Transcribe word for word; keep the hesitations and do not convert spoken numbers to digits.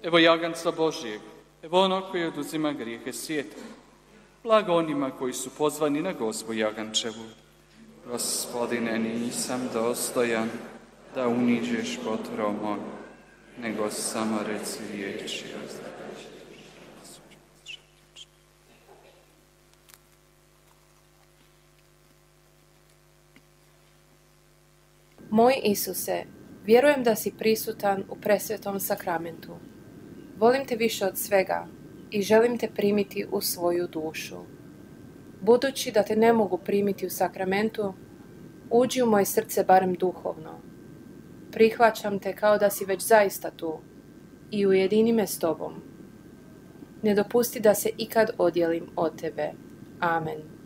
Evo jaganca Božijeg, evo onog koji oduzima grijehe svijeta. Blago onima koji su pozvani na gozbu jagančevu. Gospodine, nisam dostojan da uniđeš potro moj, nego samo reci riječi. Moj Isuse, vjerujem da si prisutan u presvetom sakramentu. Volim te više od svega i želim te primiti u svoju dušu. Budući da te ne mogu primiti u sakramentu, uđi u moje srce barem duhovno. Prihvaćam te kao da si već zaista tu i ujedini me s tobom. Ne dopusti da se ikad odjelim od tebe. Amen.